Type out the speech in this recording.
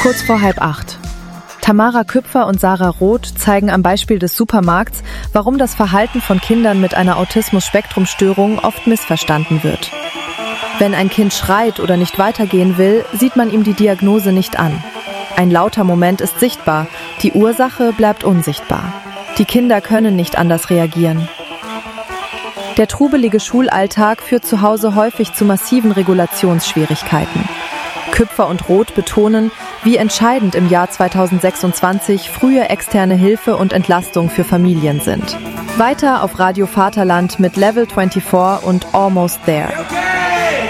Kurz vor 7:30. Tamara Küpfer und Sarah Roth zeigen am Beispiel des Supermarkts, warum das Verhalten von Kindern mit einer Autismus-Spektrum-Störung oft missverstanden wird. Wenn ein Kind schreit oder nicht weitergehen will, sieht man ihm die Diagnose nicht an. Ein lauter Moment ist sichtbar, die Ursache bleibt unsichtbar. Die Kinder können nicht anders reagieren. Der trubelige Schulalltag führt zu Hause häufig zu massiven Regulationsschwierigkeiten. Küpfer und Roth betonen, wie entscheidend im Jahr 2026 frühe externe Hilfe und Entlastung für Familien sind. Weiter auf Radio Vaterland mit Level 24 und Almost There.